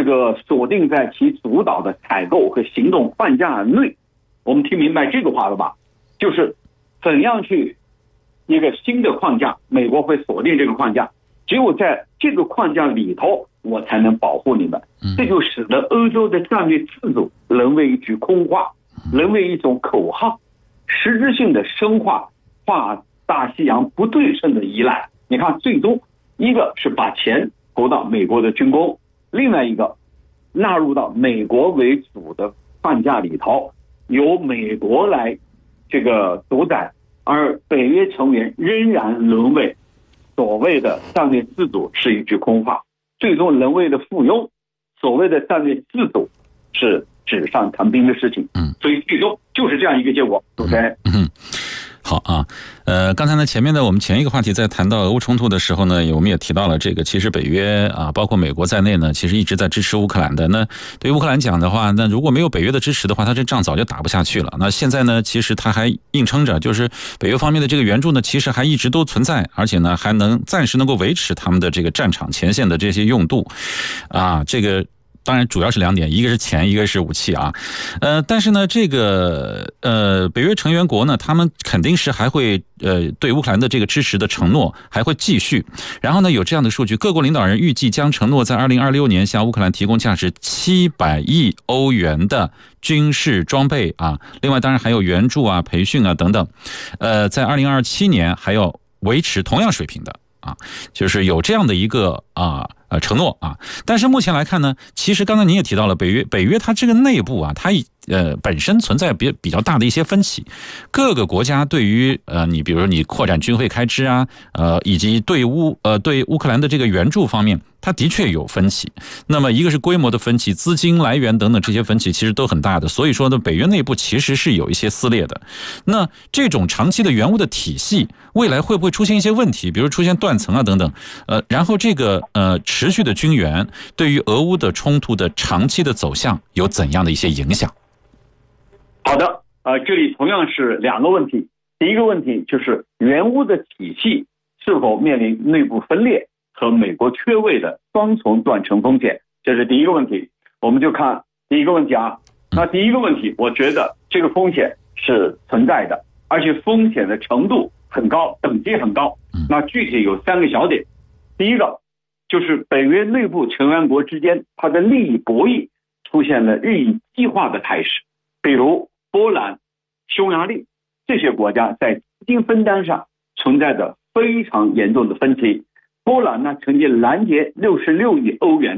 这个锁定在其主导的采购和行动框架内。我们听明白这个话了吧？就是怎样去一个新的框架，美国会锁定这个框架，只有在这个框架里头，我才能保护你们。这就使得欧洲的战略自主沦为一句空话，沦为一种口号，实质性的深化跨大西洋不对称的依赖。你看，最终一个是把钱投到美国的军工，另外一个纳入到美国为主的框架里头，由美国来这个主宰，而北约成员仍然沦为所谓的战略自主是一句空话，最终沦为了附庸。所谓的战略自主是纸上谈兵的事情，所以最终就是这样一个结果。主持人， 好啊，刚才呢，前面的我们前一个话题在谈到俄乌冲突的时候呢，我们也提到了这个，其实北约啊，包括美国在内呢，其实一直在支持乌克兰的。那对于乌克兰讲的话，那如果没有北约的支持的话，他这仗早就打不下去了。那现在呢，其实他还硬撑着，就是北约方面的这个援助呢，其实还一直都存在，而且呢，还暂时能够维持他们的这个战场前线的这些用度，啊，这个。当然主要是2点，一个是钱，一个是武器啊。但是呢，这个北约成员国呢，他们肯定是还会对乌克兰的这个支持的承诺还会继续。然后呢，有这样的数据，各国领导人预计将承诺在2026年向乌克兰提供价值700亿欧元的军事装备啊。另外，当然还有援助啊、培训啊等等。在2027年还要维持同样水平的啊，就是有这样的一个承诺啊。但是目前来看呢，其实刚才您也提到了北约它这个内部啊，它本身存在比较大的一些分歧。各个国家对于你比如说你扩展军费开支啊，以及对乌克兰的这个援助方面，它的确有分歧。那么一个是规模的分歧，资金来源等等这些分歧其实都很大的。所以说呢，北约内部其实是有一些撕裂的。那这种长期的援乌的体系，未来会不会出现一些问题，比如出现断层啊等等？然后这个持续的军援对于俄乌的冲突的长期的走向有怎样的一些影响？ 好的，这里同样是2个问题。第一个问题就是援乌的体系是否面临内部分裂和美国缺位的双重断层风险，这是第一个问题。我们就看第一个问题啊。那第一个问题，我觉得这个风险是存在的，而且风险的程度很高，等级很高。那具体有3个小点。第一个就是北约内部成员国之间，它的利益博弈出现了日益激化的态势。比如波兰、匈牙利这些国家在资金分担上存在着非常严重的分歧。波兰呢，曾经拦截66亿欧元